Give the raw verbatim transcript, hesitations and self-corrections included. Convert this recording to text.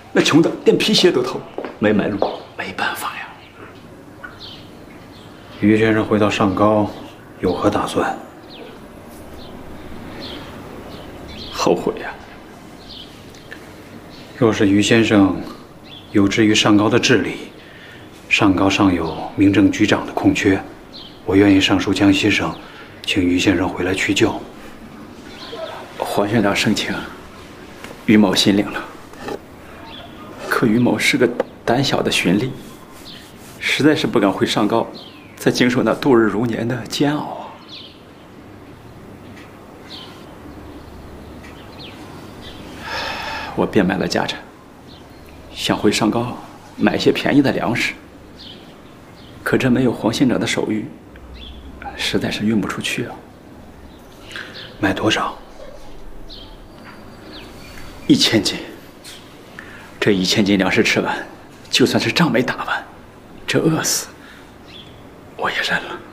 那穷的连皮鞋都偷，没买路，没办法呀。 于先生回到上高，有何打算？ 后悔呀。 若是于先生有志于上高的治理，上高尚有民政局长的空缺，我愿意上书江西省，请于先生回来去就。 黄院长盛情，于某心领了。可于某是个胆小的巡吏，实在是不敢回上高，再经受那度日如年的煎熬啊。我变卖了家产，想回上高买些便宜的粮食，可这没有黄县长的手谕，实在是运不出去啊。 买多少？ 一千斤。这一千斤粮食吃完，就算是仗没打完，这饿死我也认了。